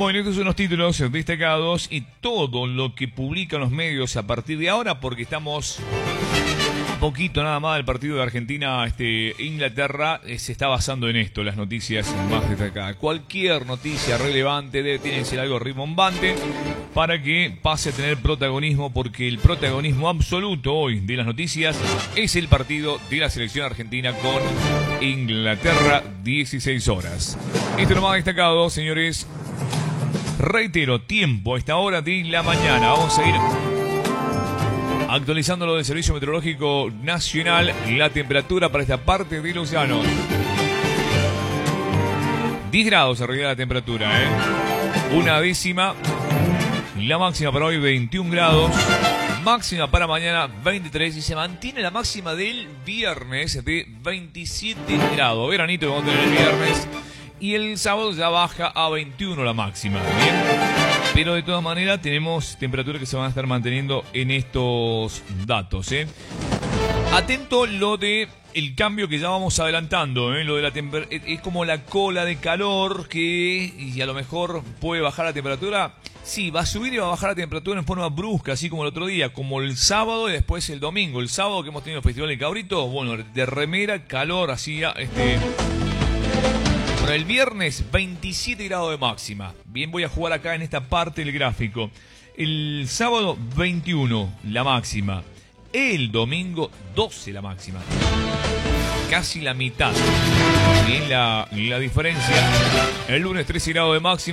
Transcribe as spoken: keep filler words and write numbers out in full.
Bueno, estos son los títulos destacados y todo lo que publican los medios a partir de ahora, porque estamos un poquito nada más del partido de Argentina, este, Inglaterra, eh, se está basando en esto, las noticias más destacadas. Cualquier noticia relevante debe tiene que ser algo rimbombante para que pase a tener protagonismo, porque el protagonismo absoluto hoy de las noticias es el partido de la selección argentina con Inglaterra, dieciséis horas. Esto es lo más destacado, señores. Reitero, tiempo a esta hora de la mañana. Vamos a ir actualizando lo del Servicio Meteorológico Nacional. La temperatura para esta parte de los llanos. diez grados arriba de la temperatura, ¿eh? Una décima. La máxima para hoy, veintiún grados. Máxima para mañana, veintitrés. Y se mantiene la máxima del viernes de veintisiete grados. Veranito vamos a tener el viernes. Y el sábado ya baja a veintiuno la máxima, ¿bien? Pero de todas maneras tenemos temperaturas que se van a estar manteniendo en estos datos, ¿eh? Atento lo de el cambio que ya vamos adelantando, ¿eh? Lo de la temper- es como la cola de calor que y a lo mejor puede bajar la temperatura. Sí, va a subir y va a bajar la temperatura en forma brusca, así como el otro día, como el sábado y después el domingo. El sábado que hemos tenido el Festival de Cabrito, bueno, de remera, calor, hacía este... Para el viernes, veintisiete grados de máxima. Bien, voy a jugar acá en esta parte del gráfico. El sábado, veintiuno la máxima. El domingo, doce la máxima. Casi la mitad. Bien, la, la diferencia. El lunes, trece grados de máxima.